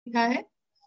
क्या है?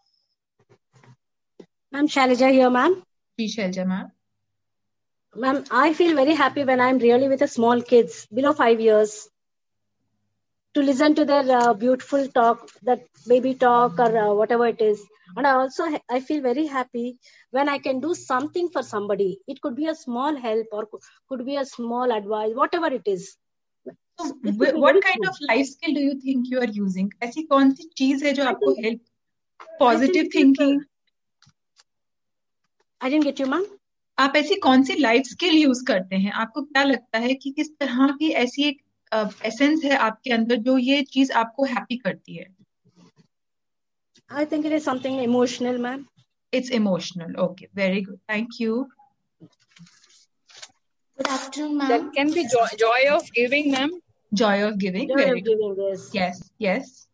Ma'am, Shailaja here, ma'am. Ji Selja ma'am. Ma'am, I feel very happy when I'm really with the small kids below 5 years to listen to their beautiful talk, that baby talk or whatever it is. And I feel very happy when I can do something for somebody. It could be a small help or could be a small advice, whatever it is. तो It could be what very kind good. Of life skill do you think you are using? ऐसी कौन सी चीज है जो I आपको think help, I think positive it is. Thinking, I didn't get you, ma'am. आप ऐसी कौन सी लाइफ स्किल यूज करते हैं? आपको क्या लगता है कि किस तरह की ऐसी एक एसेंस है आपके अंदर जो ये चीज आपको हैप्पी करती है? I think it is something emotional, ma'am. It's emotional. Okay, very good, thank you. Good afternoon, That ma'am. can be joy of giving, ma'am. Joy of giving, Joy very of good. giving this. Yes yes.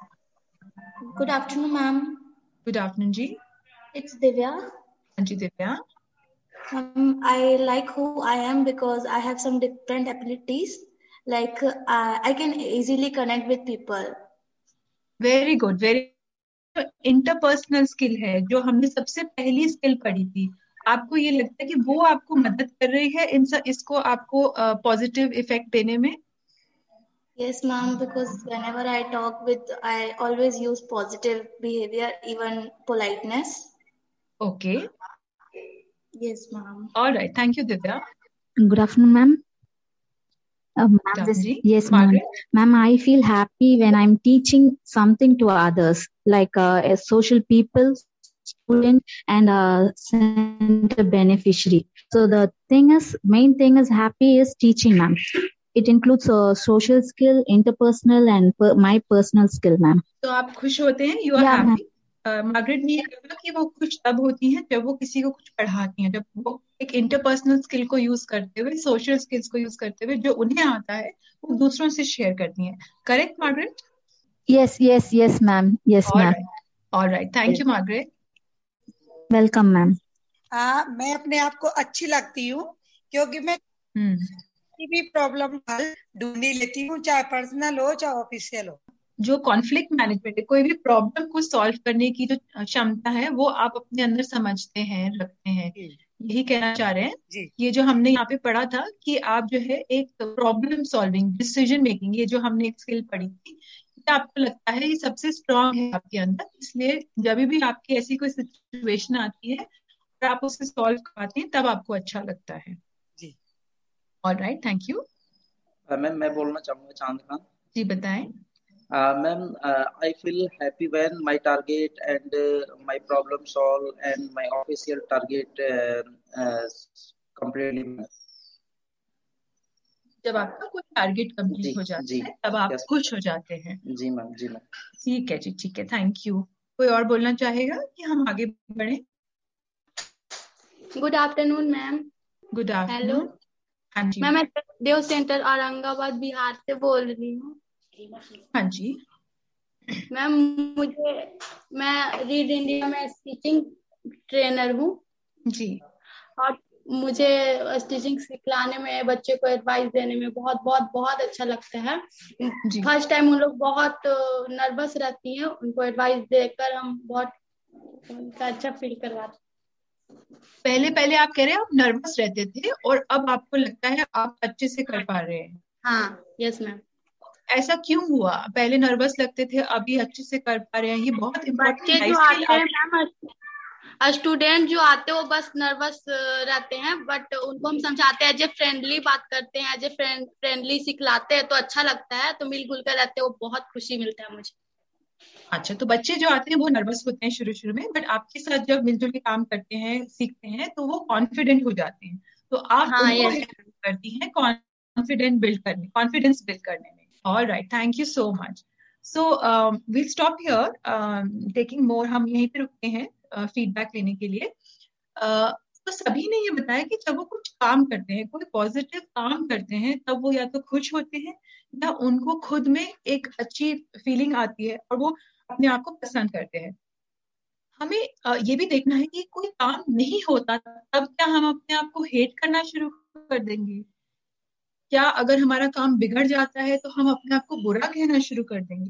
Good afternoon, ma'am. Good afternoon ji. It's Divya. हाँ जी Divya. I like who I am because I have some different abilities. Like I can easily connect with people. Very good, very. Interpersonal skill है जो हमने सबसे पहली skill पढ़ी थी। आपको ये लगता है कि वो आपको मदद कर रही है इसको आपको पॉजिटिव इफेक्ट देने में? Yes, ma'am. Because whenever I talk with, I always use positive behavior, even politeness. Okay, Yes, ma'am. Alright, thank you Divya. Good afternoon, ma'am. Ma'am, good afternoon ji. yes, ma'am. Margaret. Ma'am, I feel happy when I'm teaching something to others, like as social people, student, and center beneficiary. So the main thing is happy is teaching, ma'am. It includes social skill, interpersonal, and my personal skill, ma'am. तो आप खुश होते हैं, you are Yeah, ma'am. Happy. Margaret ने ये कहा कि वो खुश तब होती हैं जब वो किसी को कुछ पढ़ाती हैं, जब वो एक इंटरपर्सनल स्किल को यूज करते हुए, सोशल स्किल्स को यूज करते हुए जो उन्हें आता है वो दूसरों से शेयर करती हैं। Correct Margaret? Yes, ma'am. Yes, ma'am. Alright, thank you Margaret. Welcome, ma'am. हाँ, मैं अपने आप को अच्छी लगती हूँ क्योंकि मैं किसी भी प्रॉब्लम हल ढूंढ ही लेती हूँ, चाहे पर्सनल हो चाहे ऑफिशियल हो। जो कॉन्फ्लिक्ट मैनेजमेंट है, कोई भी प्रॉब्लम को सॉल्व करने की जो क्षमता है वो आप अपने अंदर समझते हैं, रखते हैं, यही कहना चाह रहे हैं जी। ये जो हमने यहाँ पे पढ़ा था कि आप जो है एक प्रॉब्लम सॉल्विंग, डिसीजन मेकिंग, ये जो हमने एक स्किल पढ़ी थी, ये आपको लगता है ये सबसे स्ट्रांग है आपके अंदर। इसलिए जब भी आपकी ऐसी कोई सिचुएशन आती है और आप उसे सॉल्व करते हैं तब आपको अच्छा लगता है। जी। Alright, thank you. मैम, मैं बोलना चाहूंगा चांद खान। जी बताएं। Ma'am, I feel happy when my target and my problem solve and my official target completely met. जब आपका कोई टारगेट कंप्लीट हो जाता है तब आप खुश हो जाते हैं। जी मैम, जी मैम। ठीक है जी, ठीक है, थैंक यू। कोई और बोलना चाहेगा कि हम आगे बढ़े? Good afternoon ma'am. Good afternoon. Hello हाँ जी मैम, मैं देव सेंटर औरंगाबाद बिहार से बोल रही हूँ। हाँ जी मैम, मैं रीड इंडिया में स्टिचिंग ट्रेनर हूँ जी। और मुझे स्टिचिंग सिखलाने में, बच्चे को एडवाइस देने में बहुत बहुत बहुत अच्छा लगता है। फर्स्ट टाइम उन लोग बहुत नर्वस रहती हैं, उनको एडवाइस देकर हम बहुत उनका अच्छा फील करवाते हैं। पहले पहले आप कह रहे हैं आप नर्वस रहते थे और अब आपको लगता है आप अच्छे से कर पा रहे हैं? हाँ, यस मैम। ऐसा क्यों हुआ? पहले नर्वस लगते थे, अभी अच्छे से कर पा रहे हैं, ये बहुत बच्चे जो आते हैं मैम, स्टूडेंट जो आते हैं वो बस नर्वस रहते हैं, बट उनको हम समझाते हैं, एज ए फ्रेंडली बात करते हैं, एज ए फ्रेंडली सिखलाते हैं तो अच्छा लगता है, तो मिलजुल कर रहते हैं, वो बहुत खुशी मिलता है मुझे। अच्छा, तो बच्चे जो आते हैं वो नर्वस होते हैं शुरू शुरू में, बट आपके साथ जब मिलजुल के काम करते हैं, सीखते हैं, तो वो कॉन्फिडेंट हो जाते हैं। तो आप उनको हेल्प करती हैं कॉन्फिडेंस बिल्ड करने में। All right, thank you so much. So will stop here, taking more, हम यहीं पे रुकते हैं फीडबैक लेने के लिए। तो सभी ने ये बताया कि जब वो कुछ काम करते हैं, कोई पॉजिटिव काम करते हैं, तब वो या तो खुश होते हैं या उनको खुद में एक अच्छी फीलिंग आती है और वो अपने आप को पसंद करते हैं। हमें ये भी देखना है कि कोई काम नहीं होता तब क्या हम अपने आप को हेट करना शुरू कर देंगे? क्या अगर हमारा काम बिगड़ जाता है तो हम अपने आप को बुरा कहना शुरू कर देंगे?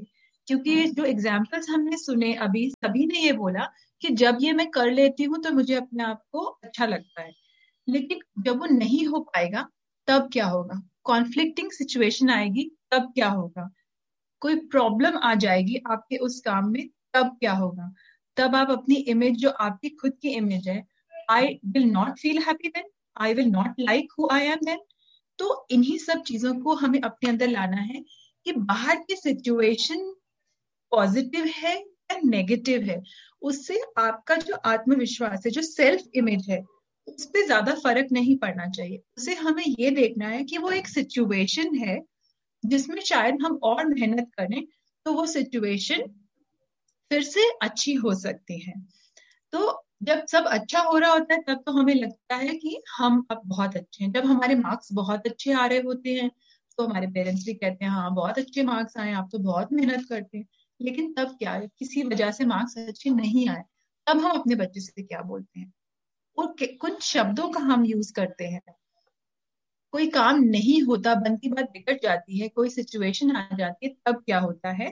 क्योंकि जो एग्जाम्पल्स हमने सुने अभी, सभी ने ये बोला कि जब ये मैं कर लेती हूँ तो मुझे अपने आप को अच्छा लगता है, लेकिन जब वो नहीं हो पाएगा तब क्या होगा? कॉन्फ्लिक्टिंग सिचुएशन आएगी तब क्या होगा? कोई प्रॉब्लम आ जाएगी आपके उस काम में तब क्या होगा? तब आप अपनी इमेज, जो आपकी खुद की इमेज है, I will not feel happy then, I will not like who I am then. तो इन्हीं सब चीजों को हमें अपने अंदर लाना है कि बाहर की सिचुएशन पॉजिटिव है या नेगेटिव है, उससे आपका जो आत्मविश्वास है, जो सेल्फ इमेज है, उस पर ज्यादा फर्क नहीं पड़ना चाहिए। उसे हमें ये देखना है कि वो एक सिचुएशन है जिसमें शायद हम और मेहनत करें तो वो सिचुएशन फिर से अच्छी हो सकती है। तो जब सब अच्छा हो रहा होता है तब तो हमें लगता है कि हम अब बहुत अच्छे हैं। जब हमारे मार्क्स बहुत अच्छे आ रहे होते हैं तो हमारे पेरेंट्स भी कहते हैं हाँ बहुत अच्छे मार्क्स आए, आप तो बहुत मेहनत करते हैं। लेकिन तब क्या है, किसी वजह से मार्क्स अच्छे नहीं आए, तब हम अपने बच्चे से क्या बोलते हैं और कुछ शब्दों का हम यूज करते हैं। कोई काम नहीं होता, बनती बात बिगड़ जाती है, कोई सिचुएशन आ जाती है, तब क्या होता है?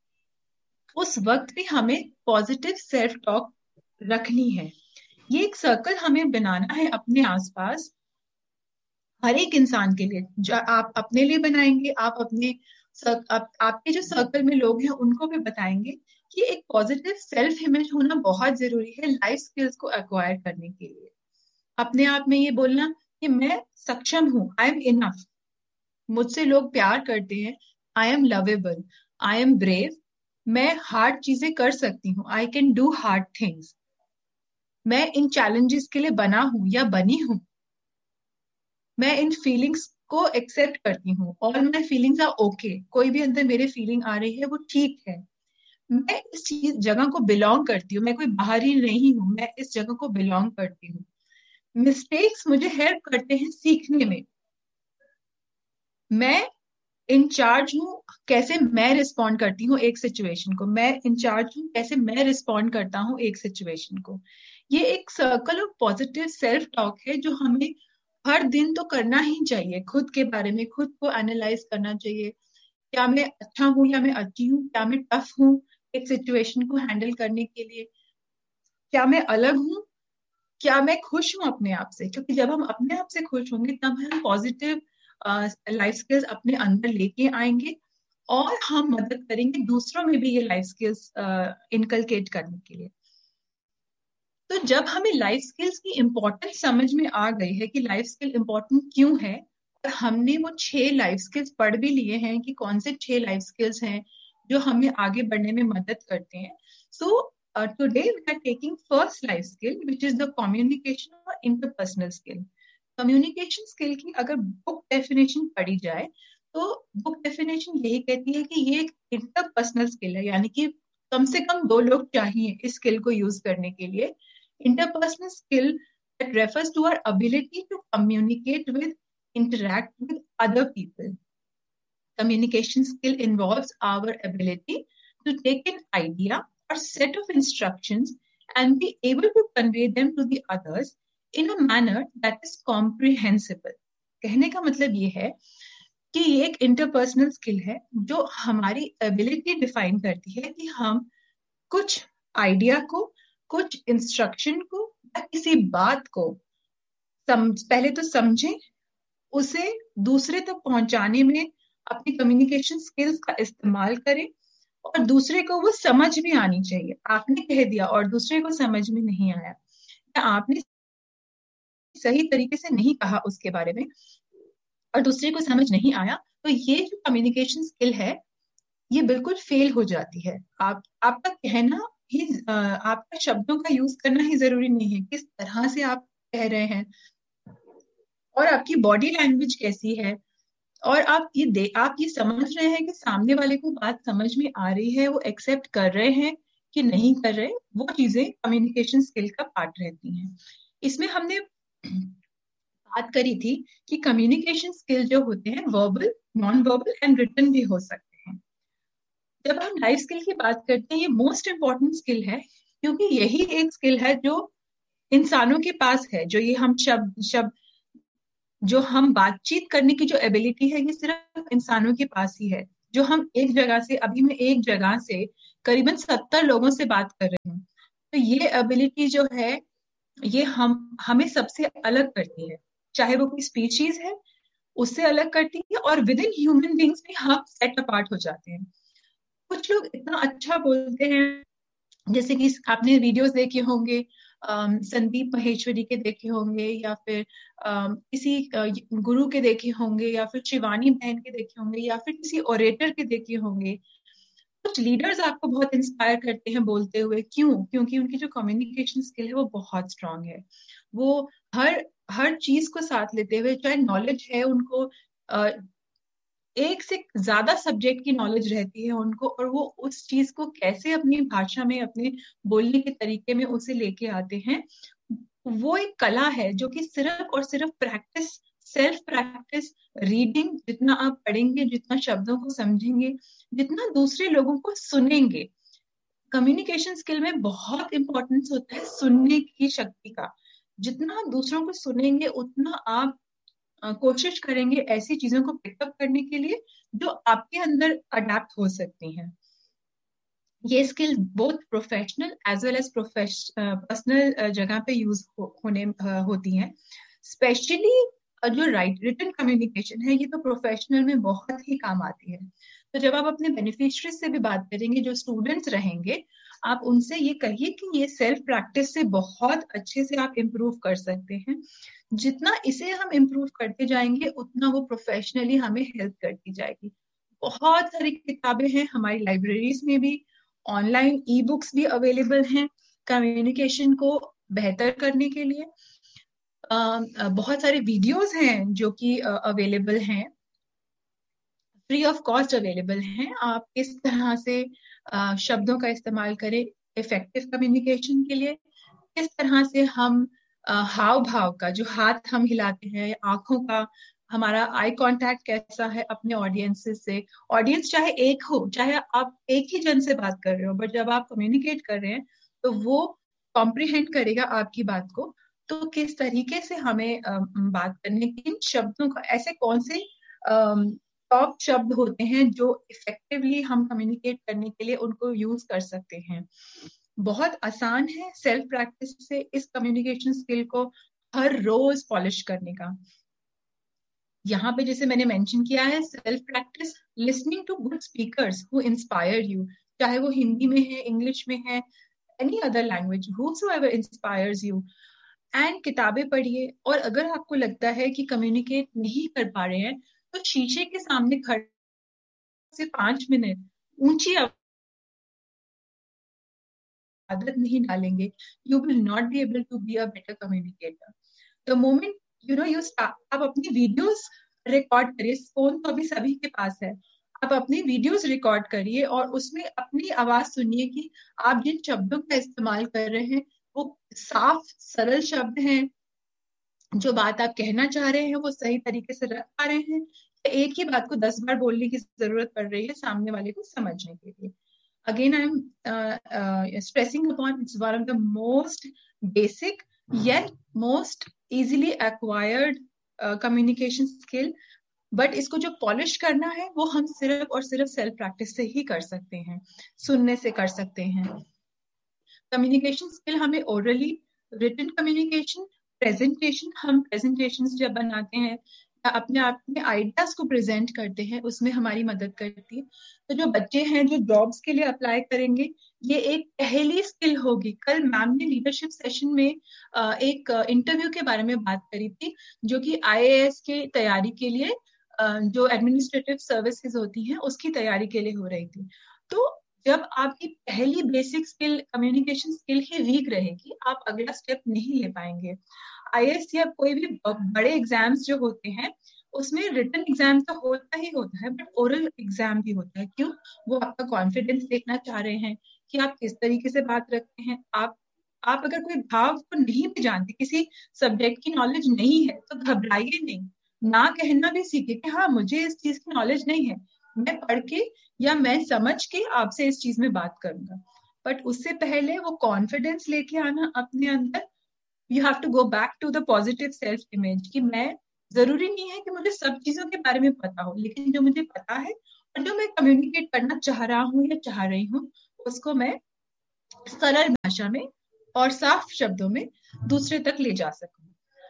उस वक्त भी हमें पॉजिटिव सेल्फ टॉक रखनी है। ये एक सर्कल हमें बनाना है अपने आसपास, हर एक इंसान के लिए। जो आप अपने लिए बनाएंगे, आप अपने आपके जो सर्कल में लोग हैं उनको भी बताएंगे कि एक पॉजिटिव सेल्फ इमेज होना बहुत जरूरी है लाइफ स्किल्स को एक्वायर करने के लिए। अपने आप में ये बोलना कि मैं सक्षम हूं, आई एम इनफ, मुझसे लोग प्यार करते हैं, I am lovable, I am brave, मैं हार्ड चीजें कर सकती हूँ, I can do hard things, मैं इन चैलेंजेस के लिए बना हूं या बनी हूं, मैं इन फीलिंग्स को एक्सेप्ट करती हूँ और मैं फीलिंग्स आर ओके, कोई भी अंदर मेरे फीलिंग आ रही है वो ठीक है, मैं इस चीज जगह को बिलोंग करती हूँ, मैं कोई बाहरी नहीं हूँ, मैं इस जगह को बिलोंग करती हूँ। मिस्टेक्स मुझे हेल्प करते हैं सीखने में, मैं इंचार्ज हूँ कैसे मैं रिस्पॉन्ड करती हूँ एक सिचुएशन को, मैं इंचार्ज हूँ कैसे मैं रिस्पॉन्ड करता हूँ एक सिचुएशन को। ये एक circle of positive self talk है जो हमें हर दिन तो करना ही चाहिए। खुद के बारे में खुद को एनालाइज करना चाहिए, क्या मैं अच्छा हूँ या मैं अच्छी हूँ, क्या मैं टफ हूँ एक सिचुएशन को हैंडल करने के लिए, क्या मैं अलग हूँ, क्या मैं खुश हूँ अपने आप से। क्योंकि जब हम अपने आप से खुश होंगे तब हम पॉजिटिव लाइफ स्किल्स अपने अंदर लेके आएंगे और हम मदद करेंगे दूसरों में भी ये लाइफ स्किल्स इनकलकेट करने के लिए। तो जब हमें लाइफ स्किल्स की इम्पोर्टेंस समझ में आ गई है कि लाइफ स्किल इम्पोर्टेंट क्यों है, और हमने वो 6 लाइफ स्किल्स पढ़ भी लिए हैं कि कौन से 6 लाइफ स्किल्स हैं जो हमें आगे बढ़ने में मदद करते हैं। So today we are taking first life skill which is the communication और इंटरपर्सनल स्किल। कम्युनिकेशन स्किल की अगर बुक डेफिनेशन पढ़ी जाए तो बुक डेफिनेशन यही कहती है कि ये एक इंटरपर्सनल स्किल है, यानी कि कम से कम 2 लोग चाहिए इस स्किल को यूज करने के लिए। Interpersonal skill that refers to our ability to communicate with, interact with other people. Communication skill involves our ability to take an idea or set of instructions and be able to convey them to the others in a manner that is comprehensible. कहने का मतलब ये है कि ये एक interpersonal skill है जो हमारी एबिलिटी डिफाइन करती है कि हम कुछ आइडिया को, कुछ इंस्ट्रक्शन को या किसी बात को पहले तो समझें, उसे दूसरे तक पहुंचाने में अपनी कम्युनिकेशन स्किल्स का इस्तेमाल करें और दूसरे को वो समझ में आनी चाहिए। आपने कह दिया और दूसरे को समझ में नहीं आया या आपने सही तरीके से नहीं कहा उसके बारे में और दूसरे को समझ नहीं आया, तो ये जो कम्युनिकेशन स्किल है ये बिल्कुल फेल हो जाती है। आपका कहना ही, आपका शब्दों का यूज करना ही जरूरी नहीं है, किस तरह से आप कह रहे हैं और आपकी बॉडी लैंग्वेज कैसी है और आप ये समझ रहे हैं कि सामने वाले को बात समझ में आ रही है, वो एक्सेप्ट कर रहे हैं कि नहीं कर रहे, वो चीजें कम्युनिकेशन स्किल का पार्ट रहती हैं। इसमें हमने बात करी थी कि कम्युनिकेशन स्किल जो होते हैं verbal, non verbal and written भी हो सकते हैं। जब हम लाइफ स्किल की बात करते हैं ये मोस्ट इंपॉर्टेंट स्किल है क्योंकि यही एक स्किल है जो इंसानों के पास है। जो ये हम शब्द जो हम बातचीत करने की जो एबिलिटी है ये सिर्फ इंसानों के पास ही है। जो हम एक जगह से, अभी मैं एक जगह से करीबन 70 लोगों से बात कर रही हूँ। तो ये एबिलिटी जो है ये हमें सबसे अलग करती है, चाहे वो कोई स्पीशीज है उससे अलग करती है, और विद इन ह्यूमन बींग्स भी हम सेट अपार्ट हो जाते हैं। कुछ लोग इतना अच्छा बोलते हैं, जैसे कि आपने वीडियोस देखे होंगे, संदीप महेश्वरी के देखे होंगे, या फिर किसी गुरु के देखे होंगे, या फिर शिवानी बहन के देखे होंगे, या फिर किसी ओरेटर के देखे होंगे। कुछ लीडर्स आपको बहुत इंस्पायर करते हैं बोलते हुए, क्यों? क्योंकि उनकी जो कम्युनिकेशन स्किल है वो बहुत स्ट्रांग है। वो हर चीज को साथ लेते हुए, चाहे नॉलेज है उनको, एक से ज्यादा सब्जेक्ट की नॉलेज रहती है उनको, और वो उस चीज को कैसे अपनी भाषा में, अपने बोलने के तरीके में उसे लेके आते हैं, वो एक कला है जो कि सिर्फ और सिर्फ प्रैक्टिस, सेल्फ प्रैक्टिस, रीडिंग, जितना आप पढ़ेंगे, जितना शब्दों को समझेंगे, जितना दूसरे लोगों को सुनेंगे। कम्युनिकेशन स्किल में बहुत इंपॉर्टेंस होता है सुनने की शक्ति का। जितना आप दूसरों को सुनेंगे उतना आप कोशिश करेंगे ऐसी चीजों को पिकअप करने के लिए जो आपके अंदर अडेप्ट हो सकती हैं। ये skill both professional as well as personal जगह पे यूज होती हैं। स्पेशली जो रिटन कम्युनिकेशन है, ये तो प्रोफेशनल में बहुत ही काम आती है। तो जब आप अपने बेनिफिशियरी से भी बात करेंगे, जो स्टूडेंट्स रहेंगे, आप उनसे ये कहिए कि ये सेल्फ प्रैक्टिस से बहुत अच्छे से आप इम्प्रूव कर सकते हैं। जितना इसे हम इम्प्रूव करते जाएंगे उतना वो प्रोफेशनली हमें हेल्प करती जाएगी। बहुत सारी किताबें हैं हमारी लाइब्रेरीज में भी, ऑनलाइन ई बुक्स भी अवेलेबल हैं कम्युनिकेशन को बेहतर करने के लिए। बहुत सारे वीडियोस हैं जो कि अवेलेबल हैं, फ्री ऑफ कॉस्ट अवेलेबल हैं। आप किस तरह से शब्दों का इस्तेमाल करें इफेक्टिव कम्युनिकेशन के लिए, किस तरह से हम हाव भाव का, जो हाथ हम हिलाते हैं, आंखों का हमारा आई कांटेक्ट कैसा है अपने ऑडियंसेस से। ऑडियंस चाहे एक हो, चाहे आप एक ही जन से बात कर रहे हो, बट जब आप कम्युनिकेट कर रहे हैं तो वो कॉम्प्रिहेंड करेगा आपकी बात को। तो किस तरीके से हमें बात करने की, इन शब्दों का, ऐसे कौन से टॉप शब्द होते हैं जो इफेक्टिवली हम कम्युनिकेट करने के लिए उनको यूज कर सकते हैं। बहुत आसान है सेल्फ प्रैक्टिस से इस कम्युनिकेशन स्किल को हर रोज पॉलिश करने का। यहाँ पे जैसे मैंने मेंशन किया है, self practice listening to good speakers who inspire you, चाहे वो हिंदी में है, इंग्लिश में है, any other language, whosoever inspires you, and किताबें पढ़िए। और अगर आपको लगता है कि कम्युनिकेट नहीं कर पा रहे हैं, तो शीशे के सामने खड़े से 5 मिनट ऊंची आदत नहीं डालेंगे, you will not be able to be a better communicator. The moment you start, आप अपनी वीडियोस रिकॉर्ड करिए, फोन तो अभी सभी के पास है, आप अपनी वीडियोस रिकॉर्ड करिए और उसमें अपनी आवाज सुनिए कि आप जिन शब्दों का इस्तेमाल कर रहे हैं वो साफ सरल शब्द हैं, जो बात आप कहना चाह रहे हैं वो सही तरीके से रख पा रहे हैं, एक ही बात को 10 बार बोलने की जरूरत पड़ रही है सामने वाले को समझने के लिए। Again, I'm stressing upon, it's one of the most basic yet most easily acquired communication skill. But इसको जो पॉलिश करना है वो हम सिर्फ और सिर्फ सेल्फ प्रैक्टिस से ही कर सकते हैं, सुनने से कर सकते हैं। कम्युनिकेशन स्किल हमें ओरली, रिटन कम्युनिकेशन, प्रेजेंटेशन, हम प्रेजेंटेशंस जब बनाते हैं अपने आप में आइडियाज को प्रेजेंट करते हैं, उसमें हमारी मदद करती है। तो जो बच्चे हैं जो जॉब्स के लिए अप्लाई करेंगे, ये एक पहली स्किल होगी। कल मैम ने लीडरशिप सेशन में एक इंटरव्यू के बारे में बात करी थी, जो कि IAS के तैयारी के लिए, जो एडमिनिस्ट्रेटिव सर्विसेज होती हैं उसकी तैयारी के लिए हो रही थी। तो जब आपकी पहली बेसिक स्किल कम्युनिकेशन स्किल ही वीक रहेगी, आप अगला स्टेप नहीं ले पाएंगे। IAS या कोई भी बड़े एग्जाम्स जो होते हैं उसमें रिटन एग्जाम तो होता ही होता है, बट ओरल एग्जाम भी होता है। क्यों? वो आपका कॉन्फिडेंस देखना चाह रहे हैं कि आप किस तरीके से बात रखते हैं। आप अगर कोई भाव को नहीं भी जानते, किसी सब्जेक्ट की नॉलेज नहीं है, तो घबराइए नहीं, ना कहना भी सीखे कि हाँ मुझे इस चीज की नॉलेज नहीं है, मैं पढ़ के या मैं समझ के आपसे इस चीज में बात करूंगा। बट उससे पहले वो कॉन्फिडेंस लेके आना अपने अंदर, you have to go back to the positive self image, कि मैं, जरूरी नहीं है कि मुझे सब चीजों के बारे में पता हो, लेकिन जो मुझे पता है और जो मैं कम्युनिकेट करना चाह रहा हूँ या चाह रही हूँ उसको मैं सरल भाषा में और साफ शब्दों में दूसरे तक ले जा सकूं।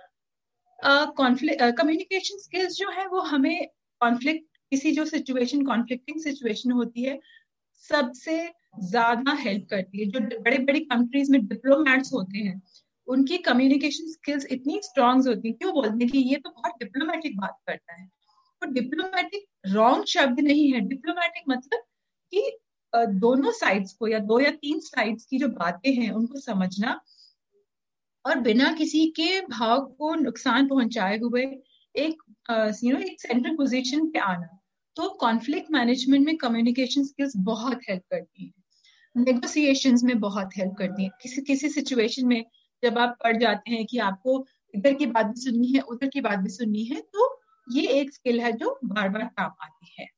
कम्युनिकेशन स्किल्स जो है वो हमें कॉन्फ्लिक्ट, किसी जो सिचुएशन, कॉन्फ्लिक्टिंग सिचुएशन होती है, सबसे ज्यादा हेल्प करती है। जो बड़े बड़ी कंट्रीज में डिप्लोमेट्स होते हैं उनकी कम्युनिकेशन स्किल्स इतनी स्ट्रांग होती है कि वो बोलते हैं कि ये तो बहुत डिप्लोमेटिक बात करता है। तो डिप्लोमेटिक रॉन्ग शब्द नहीं है। डिप्लोमेटिक मतलब कि दोनों साइड्स को या 2 या 3 साइड्स की जो बातें हैं उनको समझना और बिना किसी के भाव को नुकसान पहुंचाए हुए एक एक सेंट्रल पोजीशन पे आना। तो कॉन्फ्लिक्ट मैनेजमेंट में कम्युनिकेशन स्किल्स बहुत हेल्प करती है, नेगोशिएशंस में बहुत हेल्प करती है। किसी किसी सिचुएशन में जब आप पड़ जाते हैं कि आपको इधर की बात भी सुननी है, उधर की बात भी सुननी है, तो ये एक स्किल है जो बार बार काम आती है।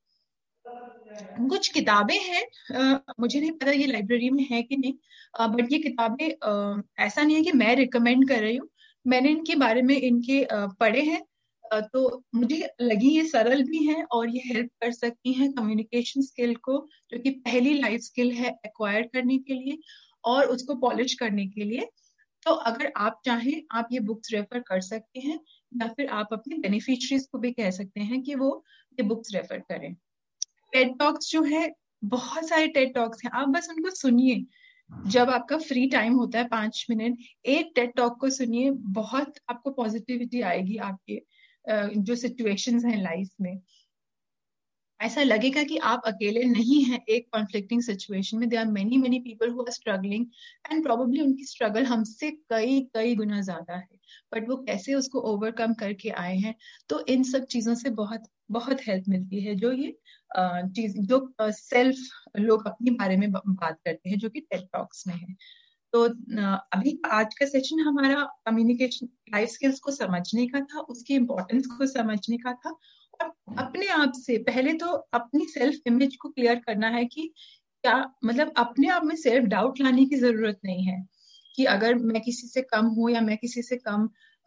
कुछ किताबें हैं, मुझे नहीं पता ये लाइब्रेरी में है कि नहीं, बट ये किताबें ऐसा नहीं है कि मैं रिकमेंड कर रही हूँ, मैंने इनके बारे में इनके पढ़े हैं, तो मुझे लगी ये सरल भी हैं और ये हेल्प कर सकती हैं कम्युनिकेशन स्किल को, जो कि पहली लाइफ स्किल है, एक्वायर करने के लिए और उसको पॉलिश करने के लिए। तो अगर आप चाहें आप ये बुक्स रेफर कर सकते हैं, या फिर आप अपने बेनिफिशरीज को भी कह सकते हैं कि वो ये बुक्स रेफर करें। टेड टॉक्स जो है, बहुत सारे टेड टॉक्स हैं, आप बस उनको सुनिए। जब आपका फ्री टाइम होता है 5 मिनट, एक टेड टॉक को सुनिए, बहुत आपको पॉजिटिविटी आएगी आपके जो सिचुएशंस हैं लाइफ में। ऐसा लगेगा कि आप अकेले नहीं हैं एक कॉन्फ्लिक्टिंग सिचुएशन में। There are many many people who are struggling and probably उनकी स्ट्रगल हमसे कई गुना ज्यादा है, बट वो कैसे उसको ओवरकम करके आए हैं। तो इन सब चीजों से बहुत बहुत हेल्प मिलती है, जो ये चीज जो सेल्फ लोग अपने बारे में बात करते हैं, जो कि टेड टॉक्स में है। तो अभी आज का सेशन हमारा कम्युनिकेशन लाइफ स्किल्स को समझने का था, उसकी इम्पोर्टेंस को समझने का था, और अपने आप से पहले तो अपनी सेल्फ इमेज को क्लियर करना है कि क्या, मतलब अपने आप में सेल्फ डाउट लाने की जरूरत नहीं है कि अगर मैं किसी से कम हूं या मैं किसी से कम,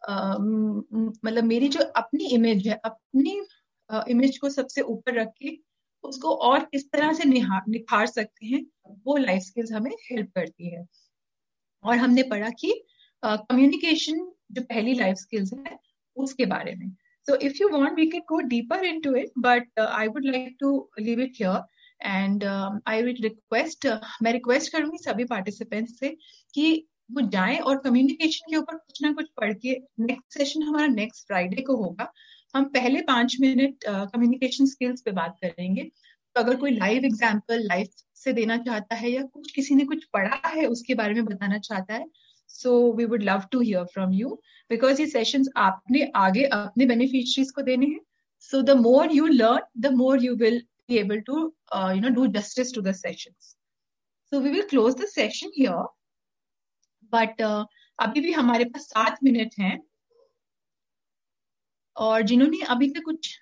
मतलब मेरी जो अपनी इमेज है, अपनी इमेज को सबसे ऊपर रख के उसको और किस तरह से निखार सकते हैं, वो लाइफ स्किल्स हमें हेल्प करती है। और हमने पढ़ा कि कम्युनिकेशन जो पहली लाइफ स्किल्स है उसके बारे में। So if you want, we could go deeper into it, but I would like to leave it here. And I would request, मैं रिक्वेस्ट करूंगी सभी पार्टिसिपेंट्स से कि वो जाएं और कम्युनिकेशन के ऊपर कुछ ना कुछ पढ़ के, नेक्स्ट सेशन हमारा नेक्स्ट फ्राइडे को होगा। हम पहले 5 मिनट कम्युनिकेशन स्किल्स पे बात करेंगे। तो अगर कोई लाइव एग्जाम्पल लाइफ से देना चाहता है या कुछ किसी ने कुछ पढ़ा है उसके बारे में बताना चाहता है, so we would love to hear from you, because ये sessions आपने आगे अपने beneficiaries को देने हैं। So the more you learn, the more you will be able to do justice to the sessions. So we will close the session here, but अभी भी हमारे पास 7 मिनट हैं, और जिन्होंने अभी तक कुछ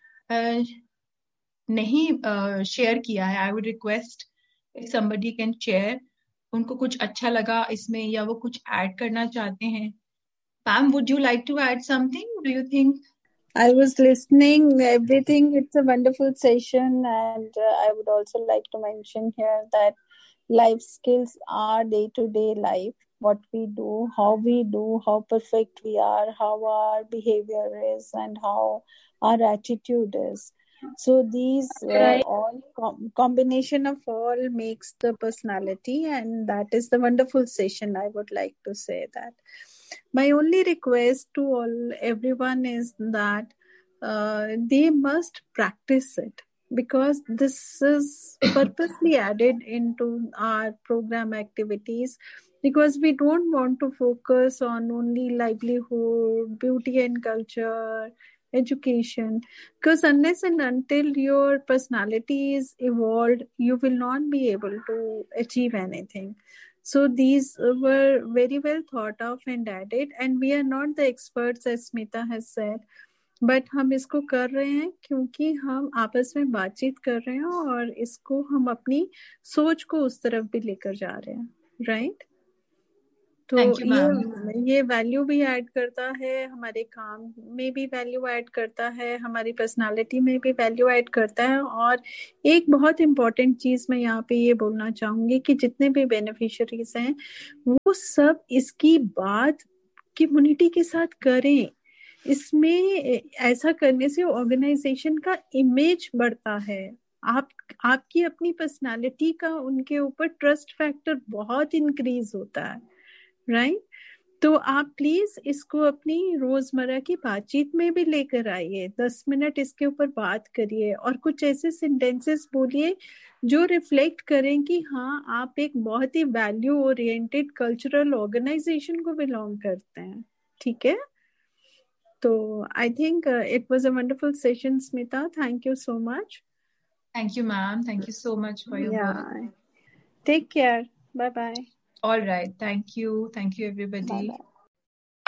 नहीं शेयर किया है, I would request if somebody can share, उनको कुछ अच्छा लगा इसमें या वो कुछ ऐड करना चाहते हैं। Pam, would you like to add something? Do you think? I was listening everything. It's a wonderful session, and I would also like to mention here that life skills are day-to-day life. What we do, how we do, how perfect we are, how our behavior is, and how our attitude is. So these all combination of all makes the personality, and that is the wonderful session. I would like to say that. My only request to everyone is that they must practice it, because this is purposely added into our program activities, because we don't want to focus on only livelihood, beauty and culture, education, because unless and until your personality is evolved, you will not be able to achieve anything. So these were very well thought of and added, and we are not the experts, as Smita has said, but हम इसको कर रहे हैं क्योंकि हम आपस में बातचीत कर रहे हैं और इसको हम अपनी सोच को उस तरफ भी लेकर जा रहे हैं, राइट? तो ये वैल्यू भी ऐड करता है, हमारे काम में भी वैल्यू ऐड करता है, हमारी पर्सनालिटी में भी वैल्यू ऐड करता है। और एक बहुत इम्पोर्टेंट चीज मैं यहाँ पे ये बोलना चाहूंगी कि जितने भी बेनिफिशियरीज हैं वो सब इसकी बात कम्युनिटी के साथ करें। इसमें ऐसा करने से ऑर्गेनाइजेशन का इमेज बढ़ता है, आपकी अपनी पर्सनालिटी का उनके ऊपर ट्रस्ट फैक्टर बहुत इंक्रीज होता है, राइट? तो आप प्लीज इसको अपनी रोजमर्रा की बातचीत में भी लेकर आइए, 10 मिनट इसके ऊपर बात करिए और कुछ ऐसे सेंटेंसेस बोलिए जो रिफ्लेक्ट करें कि हाँ आप एक बहुत ही वैल्यू ओरिएंटेड कल्चरल ऑर्गेनाइजेशन को बिलोंग करते हैं, ठीक है? तो I think it was a wonderful session Smita, thank you so much. Thank you, ma'am. Thank you so much for your work. Take care. Bye-bye. All right. Thank you. Thank you, everybody. Bye-bye.